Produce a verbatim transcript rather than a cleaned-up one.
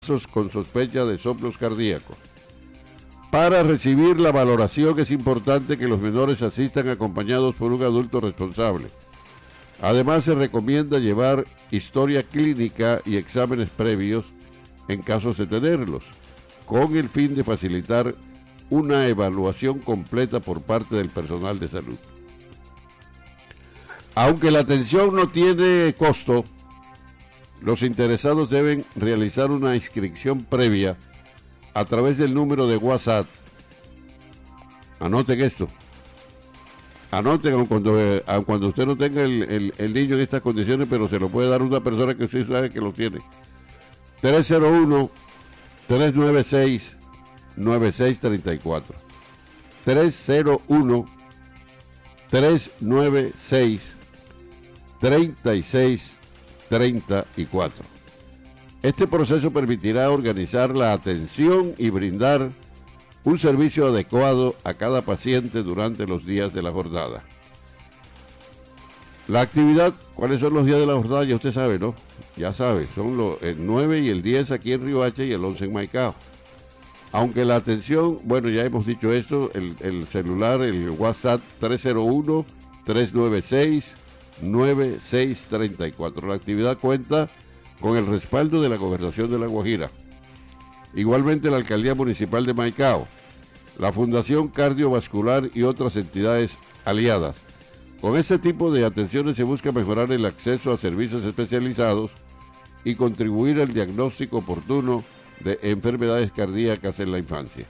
con sospecha de soplos cardíacos. Para recibir la valoración es importante que los menores asistan acompañados por un adulto responsable. Además, se recomienda llevar historia clínica y exámenes previos en casos de tenerlos, con el fin de facilitar una evaluación completa por parte del personal de salud. Aunque la atención no tiene costo, los interesados deben realizar una inscripción previa a través del número de WhatsApp. Anoten esto. Anoten aun cuando, eh, aun cuando usted no tenga el, el, el niño en estas condiciones, pero se lo puede dar una persona que usted sabe que lo tiene. tres cero uno, tres nueve seis, nueve seis tres cuatro. tres cero uno, tres nueve seis, tres seis treinta y cuatro. Este proceso permitirá organizar la atención y brindar un servicio adecuado a cada paciente durante los días de la jornada. La actividad, ¿cuáles son los días de la jornada? Ya usted sabe, ¿no? Ya sabe, son los, el nueve y el diez aquí en Riohacha y el once en Maicao. Aunque la atención, bueno, ya hemos dicho esto, el, el celular, el WhatsApp tres cero uno, tres nueve seis, nueve seis tres cuatro. La actividad cuenta con el respaldo de la Gobernación de La Guajira. Igualmente la Alcaldía Municipal de Maicao, la Fundación Cardiovascular y otras entidades aliadas. Con este tipo de atenciones se busca mejorar el acceso a servicios especializados y contribuir al diagnóstico oportuno de enfermedades cardíacas en la infancia.